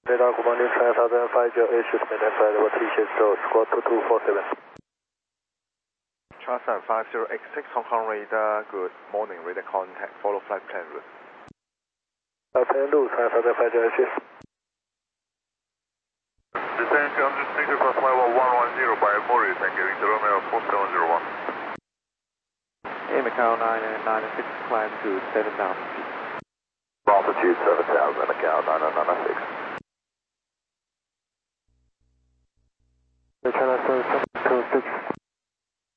Radar commanding Trans Southern 5086 maintain flight level 360, squad 2247. Transat 5086 Hong Kong radar, good morning, radar contact, follow flight plan route. Plan route, Trans Southern 5086. Descending to speaker cross level 110 by Morris and getting to Romeo 4701. Hey, Macau 996, climb to 7,000 feet. Altitude 7,000, Macau 9996. China 726.